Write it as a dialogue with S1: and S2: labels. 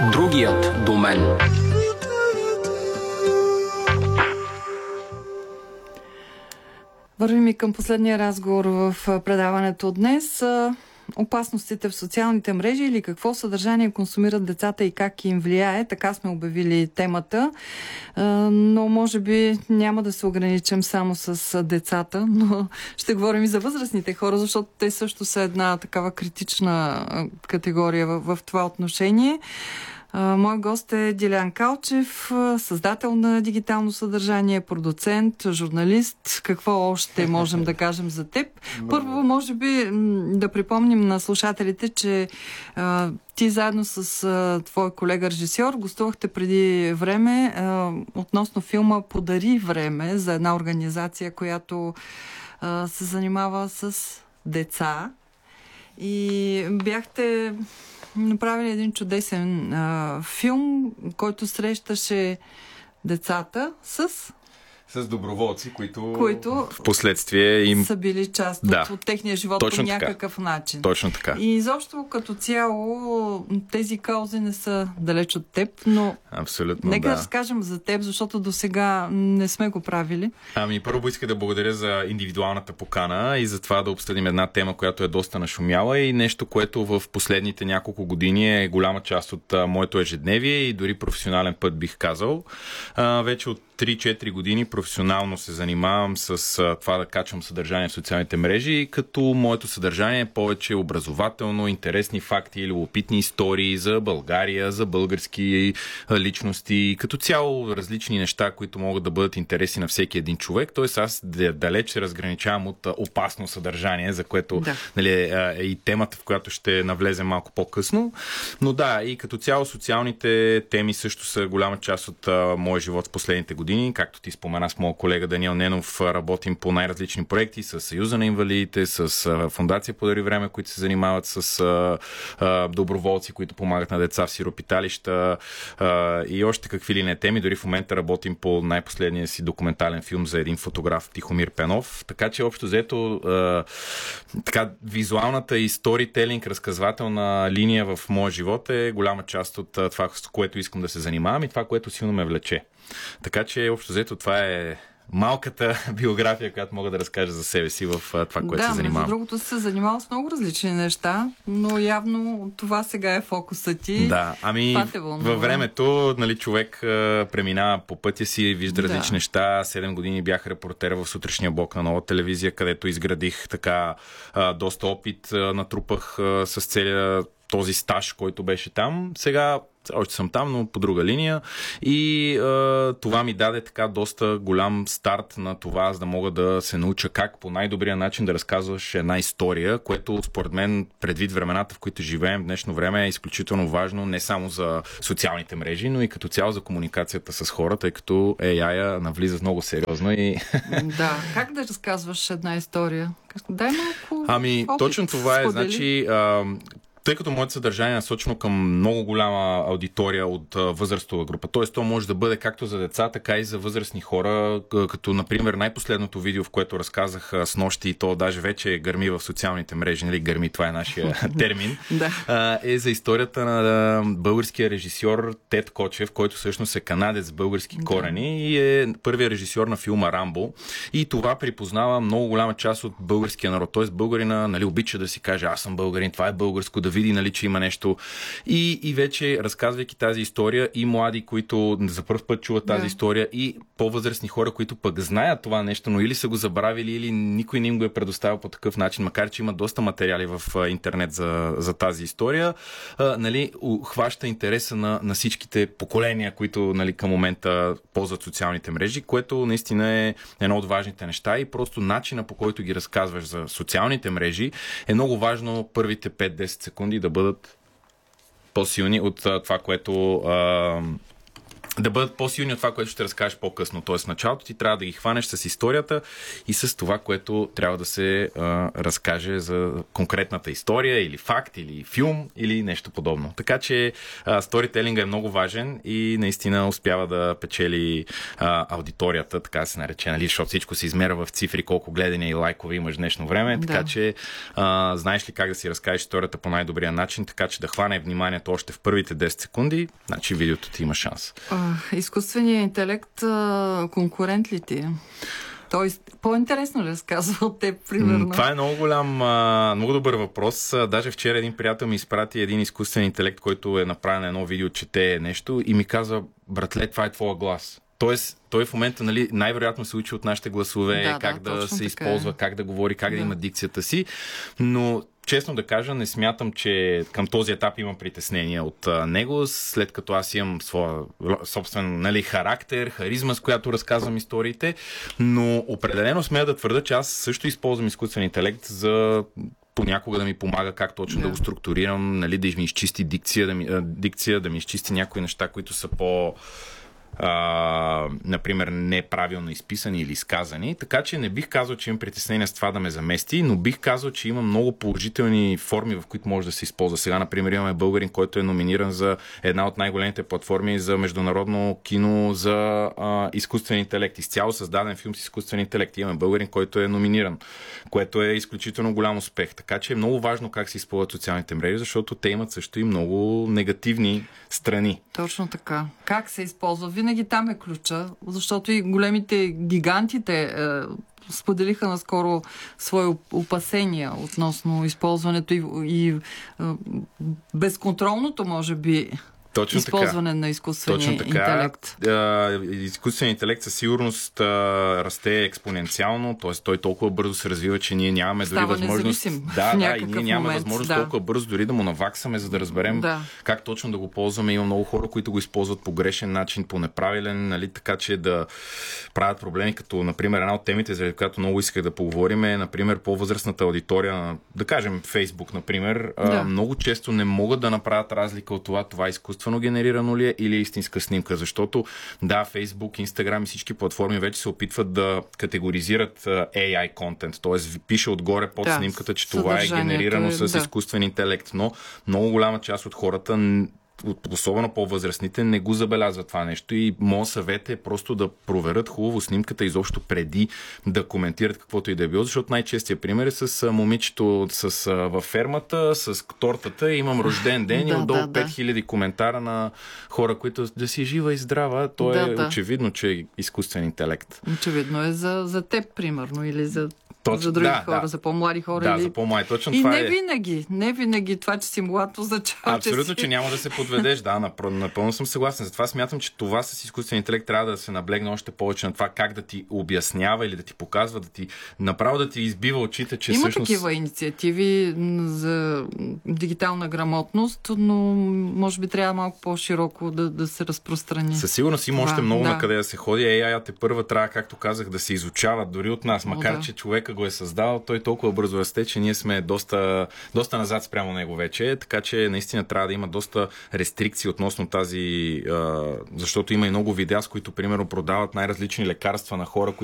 S1: Другият до мен.
S2: Вървим и към последния разговор в предаването днес. Опасностите в социалните мрежи или какво съдържание консумират децата и как им влияе. Така сме обявили темата. Но може би няма да се ограничим само с децата, но ще говорим и за възрастните хора, защото те също са една такава критична категория в това отношение. Мой гост е Дилян Калчев, създател на дигитално съдържание, продуцент, журналист. Какво още можем да кажем за теб? Първо, може би да припомним на слушателите, че ти заедно с твой колега режисьор гостувахте преди време относно филма "Подари време" за една организация, която се занимава с деца. И бяхте направили един чудесен филм, който срещаше децата
S3: с доброволци, които в последствие им
S2: са били част от техния живот по някакъв начин.
S3: Точно така.
S2: И изобщо като цяло тези каузи не са далеч от теб, но
S3: абсолютно,
S2: нека да разкажем за теб, защото до сега не сме го правили.
S3: Първо иска да благодаря за индивидуалната покана и за това да обсъдим една тема, която е доста нашумяла и нещо, което в последните няколко години е голяма част от моето ежедневие и дори професионален път, бих казал. Вече от 3-4 години професионално се занимавам с това да качвам съдържание в социалните мрежи, като моето съдържание е повече образователно, интересни факти или любопитни истории за България, за български личности, като цяло различни неща, които могат да бъдат интересни на всеки един човек. Тоест аз далеч се разграничавам от опасно съдържание, за което е и темата, в която ще навлезем малко по-късно. Но и като цяло социалните теми също са голяма част от моя живот в последните години. Както ти спомена с моят колега Даниел Ненов, работим по най-различни проекти с Съюза на инвалидите, с Фондация "Подари време", които се занимават с доброволци, които помагат на деца в сиропиталища и още какви ли не теми. Дори в момента работим по най-последния си документален филм за един фотограф, Тихомир Пенов. Така че общо взето визуалната и сторителинг, разказвателна линия в моя живот е голяма част от това, с което искам да се занимавам и това, което силно ме влече. Така че общо взето това е малката биография, която мога да разкажа за себе си в това, което се занимавам.
S2: Да, между другото се занимавал с много различни неща, но явно това сега е фокусът ти.
S3: Да, във времето човек преминава по пътя си и вижда различни неща. 7 години бях репортер в сутрешния блок на Нова телевизия, където изградих доста опит, натрупах с целия този стаж, който беше там. Сега още съм там, но по друга линия. И това ми даде доста голям старт на това, за да мога да се науча как по най-добрия начин да разказваш една история, което според мен, предвид времената, в които живеем в днешно време, е изключително важно не само за социалните мрежи, но и като цяло за комуникацията с хората, тъй като AI навлиза много сериозно.
S2: Да, как да разказваш една история? Дай малко опит.
S3: Точно това е. Значи, тъй като моето съдържание е насочено към много голяма аудитория от възрастова група, т.е. то може да бъде както за деца, така и за възрастни хора, като например най-последното видео, в което разказах снощи, и то даже вече гърми в социалните мрежи, гърми, това е нашия термин, е за историята на българския режисьор Тед Кочев, който всъщност е канадец с български корени и е първият режисьор на филма "Рамбо". И това припознава много голяма част от българския народ, т.е. българина обича да си каже: аз съм българин, това е българско, да види, че има нещо. И вече, разказвайки тази история, и млади, които за първ път чуват тази история, и по-възрастни хора, които пък знаят това нещо, но или са го забравили, или никой не им го е предоставил по такъв начин, макар че има доста материали в интернет за тази история, хваща интереса на всичките поколения, които към момента ползват социалните мрежи, което наистина е едно от важните неща и просто начина, по който ги разказваш за социалните мрежи, е много важно първите 5-10 секунди да бъдат по-силни от това, което да бъдат по-силни от това, което ще разкажеш по-късно. Тоест, в началото ти трябва да ги хванеш с историята и с това, което трябва да се разкаже за конкретната история или факт, или филм, или нещо подобно. Така че сторителинга е много важен и наистина успява да печели аудиторията, така да се нарече, нали, защото всичко се измерва в цифри, колко гледания и лайкове имаш в днешно време. Да. Така че знаеш ли как да си разкажеш историята по най-добрия начин, така че да хване вниманието още в първите 10 секунди, значи видеото ти има шанс.
S2: Изкуственият интелект конкурент ли ти е? Той по-интересно ли разказва от теб, примерно?
S3: Това е много добър въпрос. Даже вчера един приятел ми изпрати един изкуствен интелект, който е направен на едно видео, чете нещо и ми каза: братле, това е твоя глас. Тоест, той в момента, нали, най-вероятно се учи от нашите гласове, как да се използва, как да говори, как да има дикцията си, но честно да кажа, не смятам, че към този етап имам притеснения от него, след като аз имам своя собствен, нали, характер, харизма, с която разказвам историите, но определено смея да твърда, че аз също използвам изкуствен интелект за понякога да ми помага как точно да го структурирам, нали, да ми изчисти дикция, да ми изчисти някои неща, които са например, неправилно изписани или изказани. Така че не бих казал, че имам притеснение с това да ме замести, но бих казал, че има много положителни форми, в които може да се използва. Сега, например, имаме българин, който е номиниран за една от най-големите платформи за международно кино за изкуствен интелект. Изцяло създаден филм с изкуствен интелект. Имаме българин, който е номиниран, което е изключително голям успех. Така че е много важно как се използват социалните мрежи, защото те имат също и много негативни страни.
S2: Точно така. Как се използва? Винаги там е ключа, защото и големите гигантите споделиха наскоро свои опасения относно използването и безконтролното, може би,
S3: точно
S2: използване
S3: така.
S2: На изкуствения интелект.
S3: Изкуственият интелект със сигурност расте експоненциално, т.е. той толкова бързо се развива, че ние нямаме дори възможност. И ние нямаме възможност толкова бързо дори да му наваксаме, за да разберем как точно да го ползваме. Има много хора, които го използват по грешен начин, по неправилен, нали, така че да правят проблеми, като, например, една от темите, за която много исках да поговорим, е, например, по-възрастната аудитория, да кажем Фейсбук, например, много често не могат да направят разлика от това изкуствено генерирано ли е или истинска снимка, защото Facebook, Instagram и всички платформи вече се опитват да категоризират AI контент, т.е. пише отгоре под снимката, че това е генерирано с изкуствен интелект, но много голяма част от хората, особено по-възрастните, не го забелязват това нещо и моят съвет е просто да проверят хубаво снимката изобщо преди да коментират каквото и да е било, защото най-честият пример е с момичето във фермата, с тортата, имам рожден ден и отдолу 5000 коментара на хора, които да си жива и здрава. То е очевидно, че е изкуствен интелект.
S2: Очевидно е за теб, примерно, или за други хора, за по-млади хора.
S3: За по-млади. Точно
S2: и
S3: това
S2: не винаги това, че си млад, означава,
S3: абсолютно, че няма да се подведеш. Напълно съм съгласен. Затова смятам, че това с изкуствен интелект трябва да се наблегне още повече на това как да ти обяснява или да ти показва, направо да ти избива очите, че
S2: има такива инициативи за дигитална грамотност, но може би трябва малко по-широко да се разпространи.
S3: Със сигурност има още много на къде да се ходи. AI-ът първа трябва, както казах, да се изучава дори от нас, макар че човека го е създал, той толкова бързо расте, че ние сме доста назад спрямо него вече, така че наистина трябва да има доста рестрикции относно тази, защото има и много видеа, с които примерно продават най-различни лекарства на хора,